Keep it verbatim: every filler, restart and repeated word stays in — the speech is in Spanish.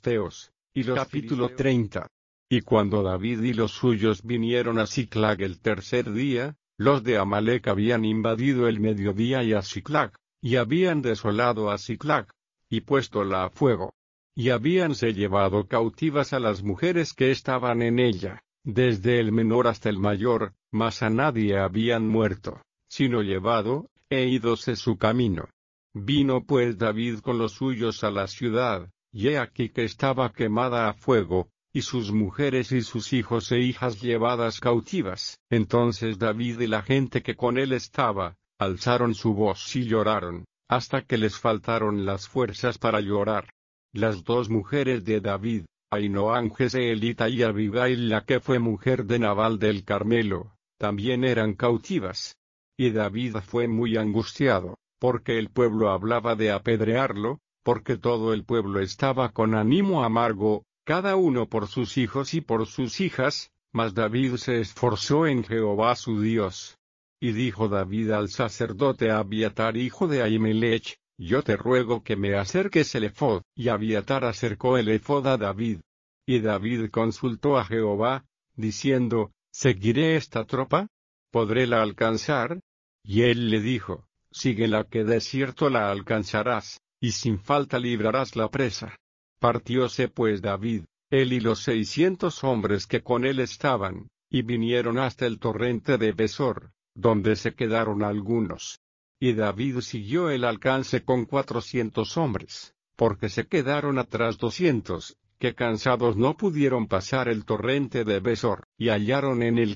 filisteos. Y los capítulo treinta. Y cuando David y los suyos vinieron a Siclag el tercer día, los de Amalec habían invadido el mediodía y a Siclag, y habían desolado a Siclag, y puéstola a fuego. Y habíanse llevado cautivas a las mujeres que estaban en ella, desde el menor hasta el mayor, mas a nadie habían muerto, sino llevado, e ídose su camino. Vino pues David con los suyos a la ciudad, y he aquí que estaba quemada a fuego, y sus mujeres y sus hijos e hijas llevadas cautivas. Entonces David y la gente que con él estaba, alzaron su voz y lloraron, hasta que les faltaron las fuerzas para llorar. Las dos mujeres de David, Ainoam Jezreelita y Abigail la que fue mujer de Nabal del Carmelo, también eran cautivas. Y David fue muy angustiado, porque el pueblo hablaba de apedrearlo, porque todo el pueblo estaba con ánimo amargo, cada uno por sus hijos y por sus hijas, mas David se esforzó en Jehová su Dios. Y dijo David al sacerdote Abiatar hijo de Ahimelech, yo te ruego que me acerques el ephod. Y Abiatar acercó el ephod a David. Y David consultó a Jehová, diciendo, ¿seguiré esta tropa? ¿Podré la alcanzar? Y él le dijo, síguela que de cierto la alcanzarás, y sin falta librarás la presa. Partióse pues David, él y los seiscientos hombres que con él estaban, y vinieron hasta el torrente de Besor, donde se quedaron algunos. Y David siguió el alcance con cuatrocientos hombres, porque se quedaron atrás doscientos, que cansados no pudieron pasar el torrente de Besor, y hallaron en él